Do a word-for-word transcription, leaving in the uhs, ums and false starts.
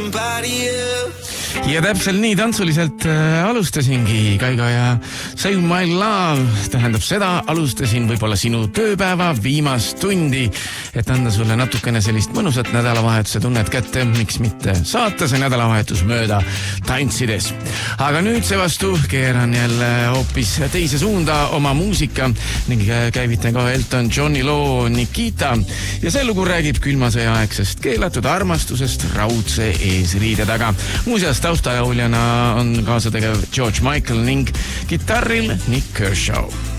somebody else. Ja täpselt nii tantsuliselt äh, alustasingi Kaiga ja Save My Love tähendab seda, alustasin võib-olla sinu tööpäeva viimast tundi, et anda sulle natukene sellist mõnusat nädalavahetuse tunnet kätte, miks mitte saata see nädalavahetus mööda tantsides. Aga nüüd seevastu keeran jälle hoopis teise suunda oma muusika ning käivitan ka Elton Johni loo Nikita ja see lugu räägib külmasõjaaegsest keelatud armastusest raudse eesriide taga. Muuseas taustajauljana on kaasa tegev George Michael ning kitarril Nick Kershaw.